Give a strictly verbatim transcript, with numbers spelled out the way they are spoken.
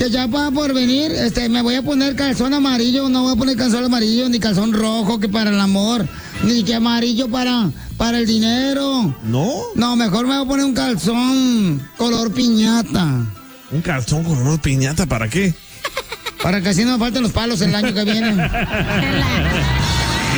pues ya para por venir, este, me voy a poner calzón amarillo, no voy a poner calzón amarillo, ni calzón rojo que para el amor, ni que amarillo para, para el dinero. ¿No? No, mejor me voy a poner un calzón color piñata. ¿Un calzón color piñata para qué? Para que así no me falten los palos el año que viene.